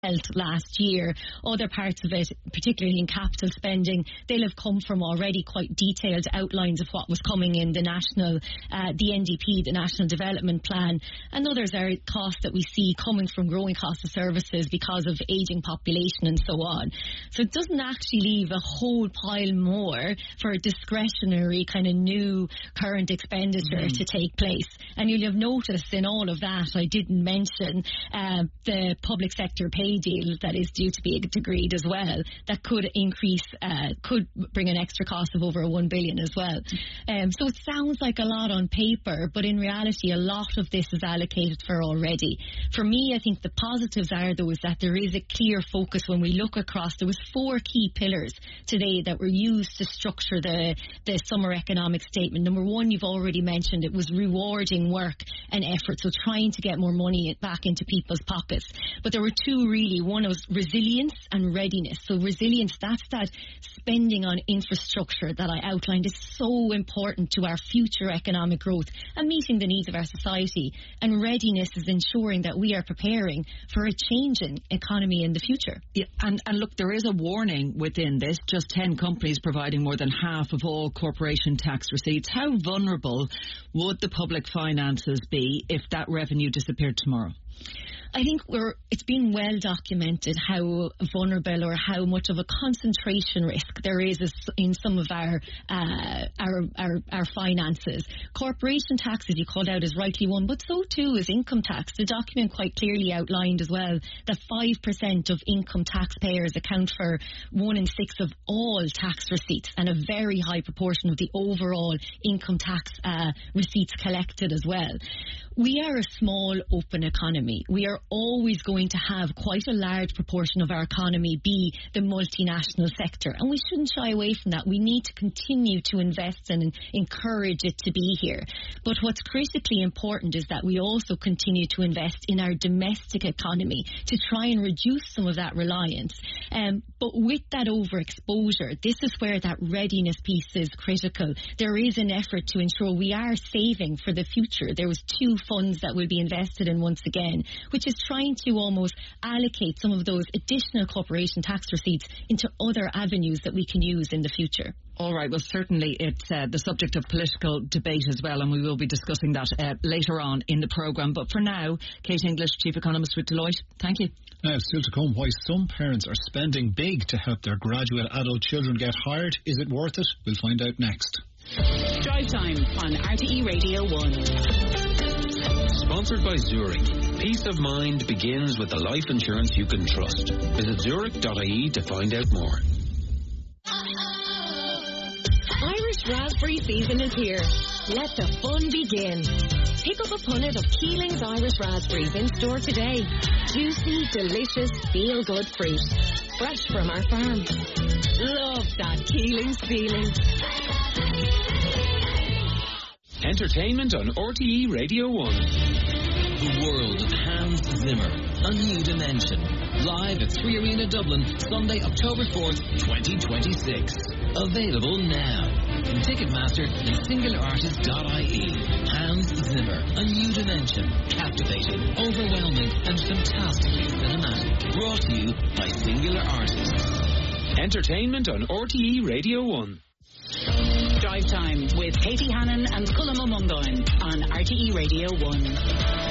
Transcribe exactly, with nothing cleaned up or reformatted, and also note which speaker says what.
Speaker 1: health last year. Other parts of it, particularly in capital spending, they'll have come from already quite detailed outlines of what was coming in the national, uh, the N D P, the National Development Plan, and others are costs that we see coming from growing costs of services because of ageing population and so on. So it doesn't actually leave a whole pile more for discretionary kind of new current expenditure mm. to take place. And you'll have noticed in all of that, I didn't mention uh, the public sector pay deal that is due to be agreed as well. That could increase, uh, could bring an extra cost of over one billion as well. Um, so it sounds like a lot on paper, but in reality, a lot of this is allocated for already. For me, I think the positives are, though, is that there is a clear focus when we look across. There was four key pillars today that were used to structure the, the summer economic statement. Number one, you've already mentioned, it was rewarding work and effort, so trying to get more money back into people's pockets. But there were two really. One was resilience and readiness. So resilience, that's that spending on infrastructure that I outlined is so important to our future economic growth and meeting the needs of our society. And readiness is ensuring that we are preparing for a changing economy in the future.
Speaker 2: Yeah, and, and look, there is a warning within this. Just ten companies providing more than half of all corporation tax receipts. How vulnerable would the public finances be if that revenue disappeared tomorrow?
Speaker 1: I think we're, it's been well documented how vulnerable or how much of a concentration risk there is in some of our uh, our, our our finances. Corporation tax, as you called out, is rightly one, but so too is income tax. The document quite clearly outlined as well that five percent of income taxpayers account for one in six of all tax receipts and a very high proportion of the overall income tax uh, receipts collected as well. We are a small, open economy. We are always going to have quite a large proportion of our economy be the multinational sector, and we shouldn't shy away from that. We need to continue to invest and encourage it to be here. But what's critically important is that we also continue to invest in our domestic economy to try and reduce some of that reliance. Um, but with that overexposure, this is where that readiness piece is critical. There is an effort to ensure we are saving for the future. There was two funds that will be invested in once again, which is trying to almost allocate some of those additional corporation tax receipts into other avenues that we can use in the future.
Speaker 2: All right, well, certainly it's uh, the subject of political debate as well, and we will be discussing that uh, later on in the programme. But for now, Kate English, Chief Economist with Deloitte, thank you.
Speaker 3: Now, still to come, why some parents are spending big to help their graduate adult children get hired. Is it worth it? We'll find out next.
Speaker 4: Drive Time on R T E Radio one.
Speaker 5: Sponsored by Zurich. Peace of mind begins with the life insurance you can trust. Visit zurich dot I E to find out more.
Speaker 6: Irish raspberry season is here. Let the fun begin. Pick up a punnet of Keeling's Irish raspberries in store today. Juicy, delicious, feel-good fruit. Fresh from our farm. Love that Keeling's feeling.
Speaker 5: Entertainment on R T E Radio one.
Speaker 7: The world of Hans Zimmer, A New Dimension. Live at Three Arena Dublin, Sunday, October fourth, twenty twenty-six. Available now. In Ticketmaster and singular artist dot I E. Hans Zimmer, A New Dimension. Captivating, overwhelming, and fantastically cinematic. Brought to you by Singular Artists.
Speaker 5: Entertainment on R T E Radio one.
Speaker 4: Drive Time with Katie Hannon and Cullum O'Mundoyne on R T E Radio one.